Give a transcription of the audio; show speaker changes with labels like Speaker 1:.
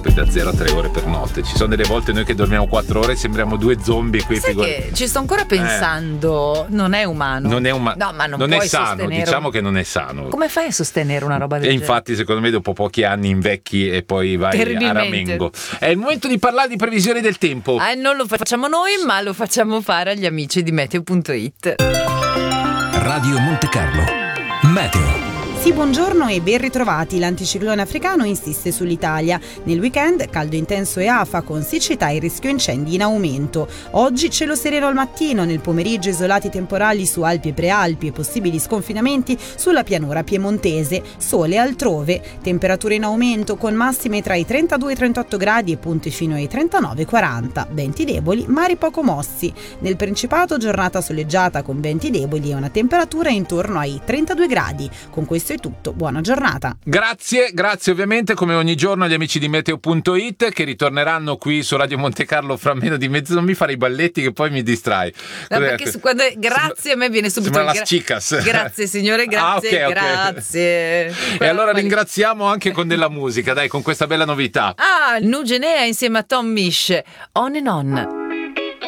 Speaker 1: poi da 0 a 3 ore per notte. Ci sono delle volte noi che dormiamo 4 ore e sembriamo 2 zombie qui.
Speaker 2: Sai che ci sto ancora pensando, non è umano.
Speaker 1: Non è umano.
Speaker 2: No, ma non
Speaker 1: è
Speaker 2: puoi
Speaker 1: sano,
Speaker 2: sostenere
Speaker 1: diciamo che non è sano.
Speaker 2: Come fai a sostenere una roba del
Speaker 1: E
Speaker 2: genere?
Speaker 1: infatti secondo me dopo pochi anni invecchi e poi vai a ramengo. È il momento di parlare di previsioni del tempo.
Speaker 2: Non lo facciamo noi, ma lo facciamo fare agli amici di Meteo.it.
Speaker 3: Radio Monte Carlo Meteo.
Speaker 4: Sì, buongiorno e ben ritrovati. L'anticiclone africano insiste sull'Italia. Nel weekend caldo intenso e afa con siccità e rischio incendi in aumento. Oggi cielo sereno al mattino, nel pomeriggio isolati temporali su Alpi e Prealpi e possibili sconfinamenti sulla pianura piemontese. Sole altrove, temperature in aumento con massime tra i 32 e i 38 gradi e punti fino ai 39-40. Venti deboli, mari poco mossi. Nel Principato giornata soleggiata con venti deboli e una temperatura intorno ai 32 gradi. Con questo è tutto, buona giornata.
Speaker 1: Grazie ovviamente come ogni giorno agli amici di Meteo.it che ritorneranno qui su Radio Monte Carlo fra meno di mezzo. Non mi fare i balletti che poi mi distrai.
Speaker 2: No, perché quando grazie a me viene subito
Speaker 1: las chicas.
Speaker 2: Grazie signore, grazie,
Speaker 1: okay.
Speaker 2: Grazie.
Speaker 1: E allora ringraziamo anche con della musica, dai, con questa bella novità.
Speaker 2: Nugenea insieme a Tom Misch, On and On.